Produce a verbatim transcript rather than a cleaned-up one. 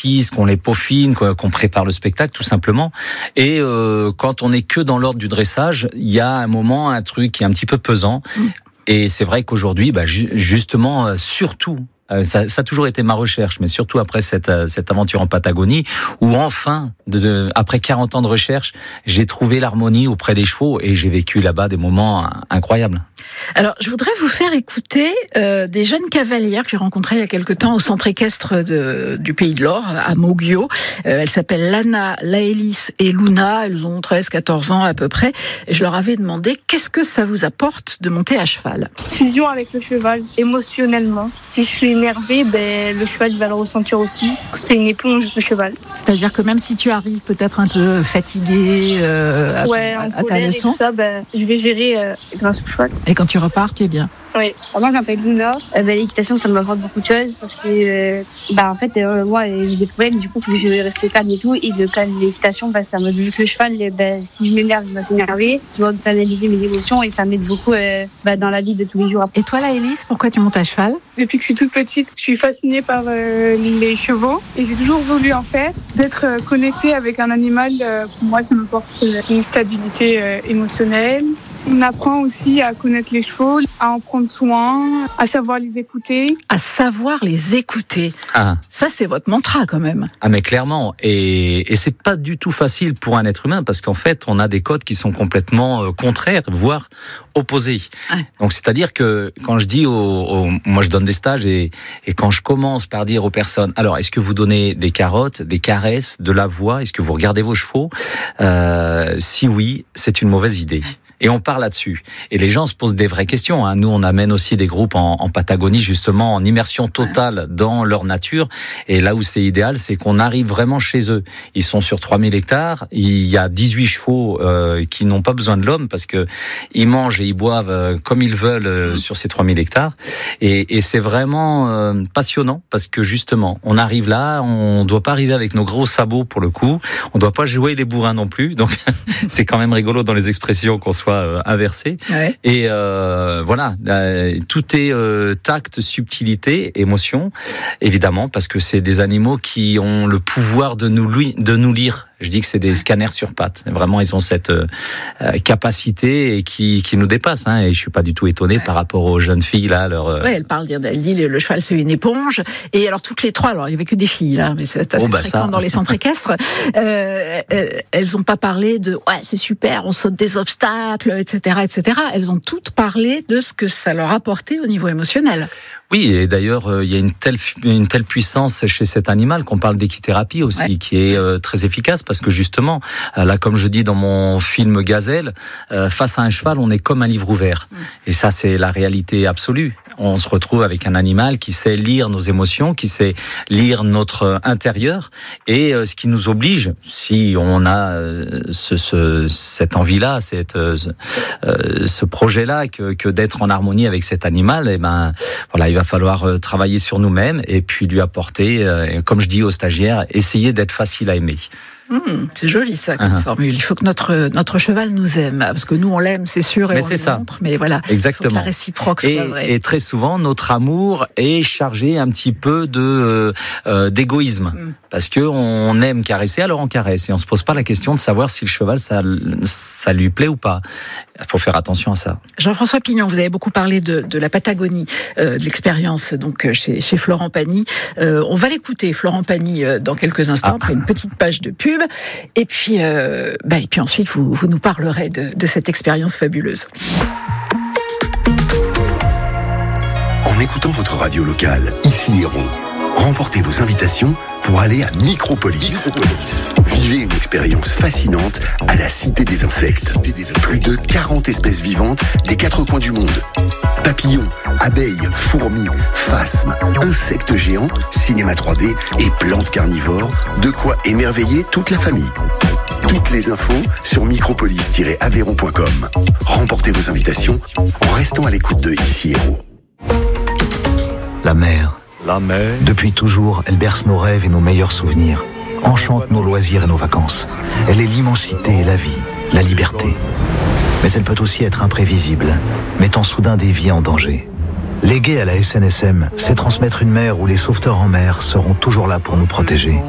éclaircisse, qu'on les peaufine, qu'on prépare le spectacle tout simplement. Et euh, quand on n'est que dans l'ordre du dressage, il y a un moment, un truc qui est un petit peu pesant. Mmh. Et c'est vrai qu'aujourd'hui, bah, ju- justement, euh, surtout, Ça, ça a toujours été ma recherche, mais surtout après cette, cette aventure en Patagonie, où enfin, de, de, après quarante ans de recherche, j'ai trouvé l'harmonie auprès des chevaux et j'ai vécu là-bas des moments incroyables. Alors, je voudrais vous faire écouter euh, des jeunes cavalières que j'ai rencontrées il y a quelque temps au centre équestre de, du Pays de l'Or, à Moguio. Euh, elles s'appellent Lana, Laélis et Luna. Elles ont treize quatorze ans à peu près. Et je leur avais demandé qu'est-ce que ça vous apporte de monter à cheval. Fusion avec le cheval, émotionnellement. Si je suis énervé, ben, le cheval va le ressentir aussi. C'est une éponge, le cheval. C'est-à-dire que même si tu arrives peut-être un peu fatigué euh, à, ouais, à, à ta leçon, ça, ben, je vais gérer euh, grâce au cheval. Et quand tu repars, t'es bien. Oui. Moi, je m'appelle Luna. Euh, bah, l'équitation, ça m'apporte beaucoup de choses parce que, euh, bah, en fait, euh, moi, j'ai des problèmes. Du coup, il faut que je reste calme et tout. Et le calme, l'équitation, bah, ça me vu que le cheval, bah, si je m'énerve, il va s'énerver. Je dois analyser mes émotions et ça m'aide beaucoup euh, bah, dans la vie de tous les jours. Et toi, là, Élise, pourquoi tu montes à cheval? Depuis que je suis toute petite, je suis fascinée par euh, les chevaux et j'ai toujours voulu en faire. D'être euh, connectée avec un animal, euh, pour moi, ça m'apporte euh, une stabilité euh, émotionnelle. On apprend aussi à connaître les chevaux, à en prendre soin, à savoir les écouter. À savoir les écouter. Ah. Ça, c'est votre mantra quand même. Ah, mais clairement. Et, et c'est pas du tout facile pour un être humain parce qu'en fait, on a des codes qui sont complètement euh, contraires, voire opposés. Ah. Donc, c'est-à-dire que quand je dis aux, aux, moi, je donne des stages et, et quand je commence par dire aux personnes, alors, est-ce que vous donnez des carottes, des caresses, de la voix? Est-ce que vous regardez vos chevaux? euh, Si oui, c'est une mauvaise idée. Et on part là-dessus. Et les gens se posent des vraies questions. Hein. Nous, on amène aussi des groupes en, en Patagonie, justement, en immersion totale dans leur nature. Et là où c'est idéal, c'est qu'on arrive vraiment chez eux. Ils sont sur trois mille hectares. Il y a dix-huit chevaux euh, qui n'ont pas besoin de l'homme parce que ils mangent et ils boivent euh, comme ils veulent euh, sur ces trois mille hectares. Et, et c'est vraiment euh, passionnant parce que justement, on arrive là, on doit pas arriver avec nos gros sabots pour le coup. On doit pas jouer les bourrins non plus. Donc, c'est quand même rigolo dans les expressions qu'on soit inversé. Ouais. Et euh, voilà, euh, tout est euh, tact, subtilité, émotion, évidemment, parce que c'est des animaux qui ont le pouvoir de nous, de nous lire. Je dis que c'est des scanners sur pattes. Vraiment, ils ont cette euh, capacité et qui, qui nous dépasse. Hein, et je suis pas du tout étonné ouais. par rapport aux jeunes filles là. Leur. Euh... Oui, elle parle, elle dit le cheval c'est une éponge. Et alors toutes les trois, alors il y avait que des filles là, mais c'est assez oh, bah, fréquent ça. Dans les centres équestres. euh, elles ont pas parlé de ouais c'est super, on saute des obstacles, et cetera, et cetera. Elles ont toutes parlé de ce que ça leur apportait au niveau émotionnel. Oui, et d'ailleurs, euh, il y a une telle, une telle puissance chez cet animal qu'on parle d'équithérapie aussi, ouais. qui est euh, très efficace parce que justement, euh, là, comme je dis dans mon film Gazelle, euh, face à un cheval, on est comme un livre ouvert. Mmh. Et ça, c'est la réalité absolue. On se retrouve avec un animal qui sait lire nos émotions, qui sait lire notre intérieur, et euh, ce qui nous oblige, si on a euh, ce, ce, cette envie-là, cette, euh, ce projet-là, que, que d'être en harmonie avec cet animal, et ben, voilà, il va falloir travailler sur nous-mêmes et puis lui apporter, euh, comme je dis aux stagiaires, essayer d'être facile à aimer. Mmh, c'est joli ça comme uh-huh. formule. Il faut que notre notre cheval nous aime parce que nous on l'aime, c'est sûr, et mais on c'est le ça. Montre. Mais voilà, exactement. Il faut que la réciproque et, soit vraie. Et très souvent, notre amour est chargé un petit peu de euh, d'égoïsme mmh. parce que on aime caresser, alors on caresse et on se pose pas la question de savoir si le cheval ça ça lui plaît ou pas. Il faut faire attention à ça. Jean-François Pignon, vous avez beaucoup parlé de, de la Patagonie, euh, de l'expérience donc chez, chez Florent Pagny. Euh, on va l'écouter, Florent Pagny, euh, dans quelques instants, ah. après une petite page de pub. Et puis, euh, bah, et puis ensuite, vous, vous nous parlerez de, de cette expérience fabuleuse. En écoutant votre radio locale, ici Héros, remportez vos invitations pour aller à Micropolis. Micropolis. Vivez une expérience fascinante à la Cité des Insectes. Plus de quarante espèces vivantes des quatre coins du monde. Papillons, abeilles, fourmis, phasmes, insectes géants, cinéma trois D et plantes carnivores. De quoi émerveiller toute la famille. Toutes les infos sur micropolis tiret aveyron point com. Remportez vos invitations en restant à l'écoute de Ici Héros. La mer. La mer. Depuis toujours, elle berce nos rêves et nos meilleurs souvenirs, enchante nos loisirs et nos vacances. Elle est l'immensité et la vie, la liberté. Mais elle peut aussi être imprévisible, mettant soudain des vies en danger. Léguer à la S N S M, c'est transmettre une mer où les sauveteurs en mer seront toujours là pour nous protéger.